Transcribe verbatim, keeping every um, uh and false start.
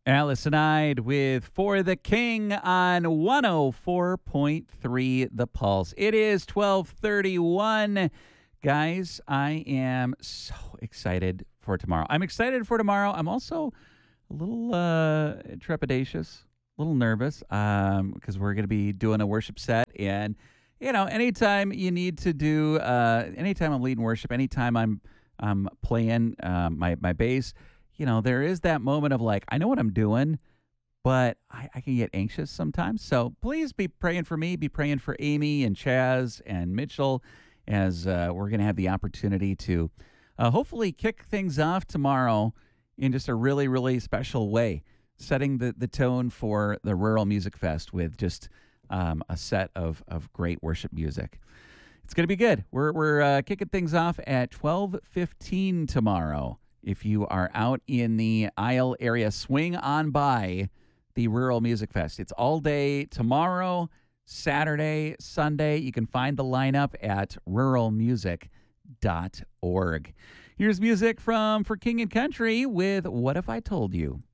Allison Ide with For the King on one oh four point three The Pulse. It is twelve thirty-one. Guys, I am so excited for tomorrow. I'm excited for tomorrow. I'm also a little uh, trepidatious, a little nervous um, because we're going to be doing a worship set. And, you know, anytime you need to do, uh, anytime I'm leading worship, anytime I'm, I'm playing uh, my, my bass, you know, there is that moment of like, I know what I'm doing, but I, I can get anxious sometimes. So please be praying for me. Be praying for Amy and Chaz and Mitchell as uh, we're going to have the opportunity to uh, hopefully kick things off tomorrow in just a really, really special way, setting the, the tone for the Rural Music Fest with just um, a set of, of great worship music. It's going to be good. We're, we're uh, kicking things off at twelve fifteen tomorrow. If you are out in the Isle area, swing on by the Rural Music Fest. It's all day tomorrow, Saturday, Sunday. You can find the lineup at rural music dot org. Here's music from For King and Country with What If I Told You?